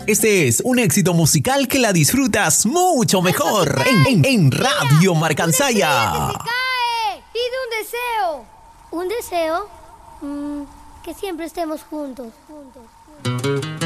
Este es un éxito musical que la disfrutas mucho mejor en Radio Marcansaya. ¡Que se cae! ¡Pide un deseo! ¿Un deseo? Que siempre estemos juntos.